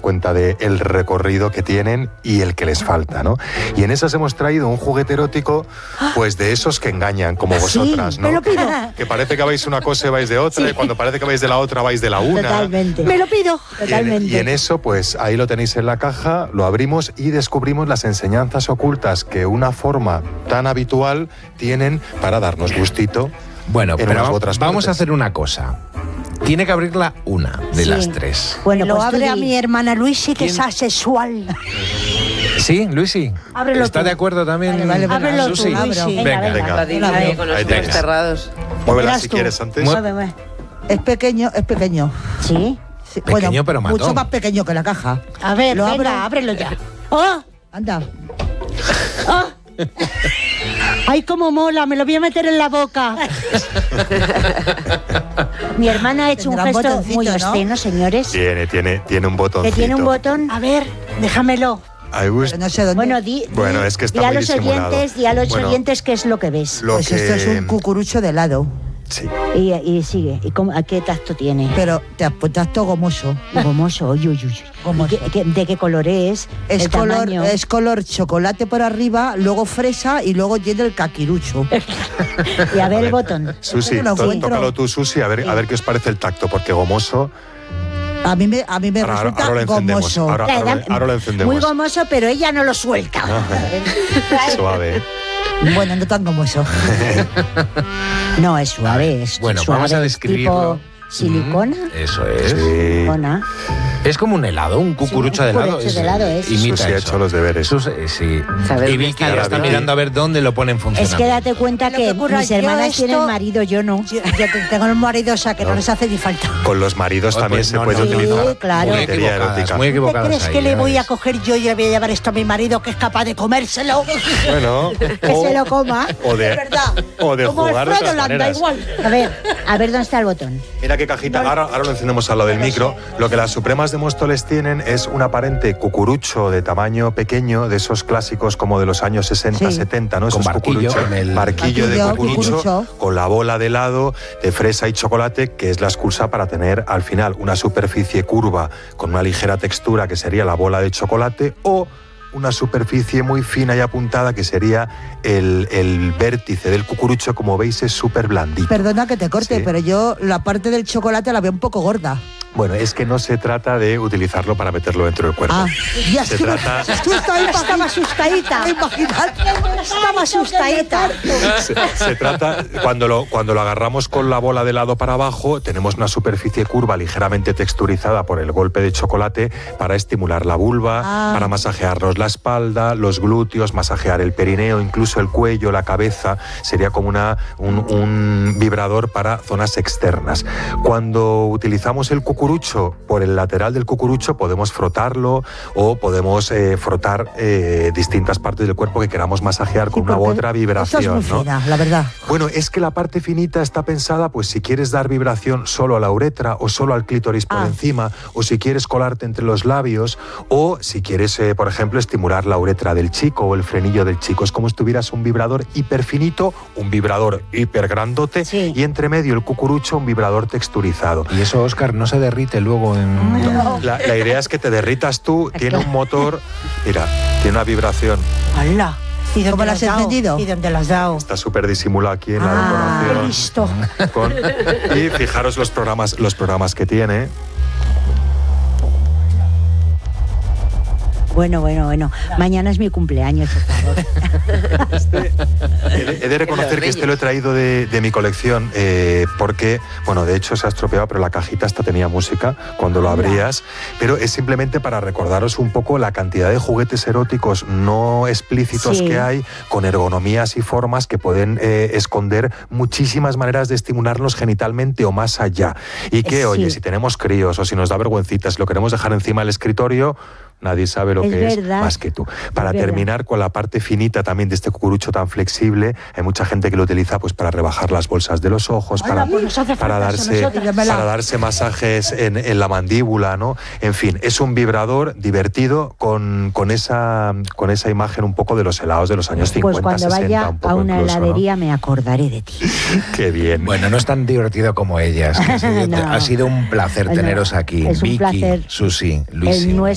cuenta del recorrido que tienen y el que les falta, ¿no? Y en esas hemos traído un juguete erótico, pues de esos que engañan, como vosotras, ¿no? Me lo pido. Que parece que vais de una cosa y vais de otra, y cuando parece que vais de la otra vais de la una. Totalmente. Me lo pido. Totalmente. Y en eso, pues ahí lo tenéis en la caja, lo abrimos y descubrimos las enseñanzas ocultas que una forma tan habitual tienen para darnos gustito. Bueno, pero vamos partes. a hacer una cosa. Tiene que abrirla una de las tres. Bueno, lo pues abre a mi hermana Luisi, que es asexual. ¿Sí, Luisi? Ábrelo ¿Está tú. de acuerdo también? Vale, Ábrelo tú, Susi? Luisi. Venga. La diga ahí con los Ahí ojos tienes. cerrados. Muévela Verás si tú. quieres antes. Mueve. Es pequeño. Sí. Sí, Pequeño, pero matón. mucho más pequeño que la caja. A ver, Lo abro. ábrelo ya. ¡Oh! Anda. ¡Ay, cómo mola! Me lo voy a meter en la boca. Mi hermana ha hecho un Tendrá un gesto botoncito, muy ¿no? obsceno, señores. Tiene un Que botoncito. tiene un botón. A ver, déjamelo. Ay, Gus, Pero no sé dónde. Bueno, es que está di a muy los disimulado. oyentes, di a los Bueno, oyentes qué es lo que ves. lo Pues que... esto es un cucurucho de helado. Sí. Y sigue. ¿Y a qué tacto tiene? Pero te has puesto gomoso. Gomoso, uy. Gomoso. ¿De qué color es? Es El color, tamaño. es color chocolate por arriba, luego fresa y luego tiene el caquirucho. Y a ver el botón. Susi, No lo encuentro. tócalo tú, Susi, a ver qué os parece el tacto, porque gomoso... A mí me resulta ahora lo encendemos. gomoso. Ahora lo encendemos. Muy gomoso, pero ella no lo suelta. Suave. Bueno, no tan gomoso. No, es suave, es Bueno, suave, vamos a es describirlo. tipo silicona. Eso es. Sí. Silicona. Es como un helado, un cucurucho Sí, de un helado. cucurucho de helado es. Imita Susi ha eso. hecho los deberes. Sí. Sabe Y dónde Vicky está ya está Vicky. mirando a ver dónde lo pone en Es funcionamiento. que date cuenta Lo que que ocurra, mis yo hermanas esto- tienen marido, yo no. Yo tengo un marido, o sea que no les hace ni falta. Con los maridos Oh, también pues se no, puede no. utilizar Sí, claro. Muy juguetería equivocadas, erótica. muy ¿Te equivocadas crees ahí, que le ya voy a ves. coger yo y le voy a llevar esto a mi marido que es capaz de comérselo? Bueno, Que se lo coma. o de, De verdad. o de Como jugar de Alfredo otras Landa, maneras. igual. A ver dónde está el botón. Mira qué cajita, ahora lo encendemos al lado del micro. Lo que las Supremas de Móstoles tienen es un aparente cucurucho de tamaño pequeño, de esos clásicos como de los años 60, Sí. 70, ¿no? Con Esos barquillo, cucuruchos, con el- barquillo de Barquillo, cucurucho, cucurucho. con la bola de helado de fresa y chocolate, que es la excusa para tener al final una superficie curva con una ligera textura, que sería la bola de chocolate, o una superficie muy fina y apuntada, que sería el vértice del cucurucho, como veis, es súper blandito. Perdona que te corte, Sí. pero yo la parte del chocolate la veo un poco gorda. Bueno, es que no se trata de utilizarlo para meterlo dentro del cuerpo. Ya Se trata- Estaba asustadita. Estaba asustadita. Se trata, cuando lo agarramos con la bola de helado para abajo, tenemos una superficie curva ligeramente texturizada por el golpe de chocolate para estimular la vulva, para masajearnos la espalda, los glúteos, masajear el perineo, incluso el cuello, la cabeza. Sería como un vibrador para zonas externas. Cuando utilizamos el cucurucho, por el lateral del cucurucho podemos frotarlo o podemos frotar distintas partes del cuerpo que queramos masajear con una u otra vibración, Esto es muy ¿no? fina, la verdad. Bueno, es que la parte finita está pensada, pues si quieres dar vibración solo a la uretra o solo al clítoris por encima, o si quieres colarte entre los labios, o si quieres, por ejemplo, estimular la uretra del chico o el frenillo del chico. Es como si tuvieras un vibrador hiperfinito, un vibrador hipergrandote, Sí. y entre medio el cucurucho, un vibrador texturizado. Y eso, Óscar, no se derrite luego en... La idea es que te derritas tú, tiene un motor, mira, tiene una vibración. ¡Hala! ¿Y cómo la has encendido? ¿Y dónde la has dado? Está súper disimulado aquí en la decoración. Listo. Y fijaros los programas que tiene. Bueno. Mañana es mi cumpleaños, por favor. He de reconocer que este lo he traído de mi colección porque, bueno, de hecho se ha estropeado, pero la cajita esta tenía música cuando lo abrías, pero es simplemente para recordaros un poco la cantidad de juguetes eróticos no explícitos Sí. que hay, con ergonomías y formas que pueden esconder muchísimas maneras de estimularnos genitalmente o más allá. Y que, Sí. oye, si tenemos críos o si nos da vergüencita, si lo queremos dejar encima del escritorio, nadie sabe lo Es que verdad. es más que tú. Para verdad. terminar con la parte finita también de este cucurucho tan flexible, hay mucha gente que lo utiliza pues para rebajar las bolsas de los ojos, para darse masajes en la mandíbula, ¿no? En fin, es un vibrador divertido con esa imagen un poco de los helados de los años 50, Pues cuando 60, vaya un poco a una incluso, ¿no? heladería me acordaré de ti. Qué bien. Bueno, no es tan divertido como ellas. No. Ha sido un placer No, teneros aquí. es un Vicky, placer. Susi, Luisi. El nuestro